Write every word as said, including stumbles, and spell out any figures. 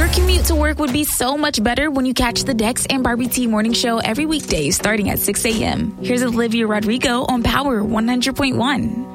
commute to work would be so much better when you catch the Dex and Barbie T Morning Show every weekday starting at six a.m. Here's Olivia Rodrigo on Power one hundred point one.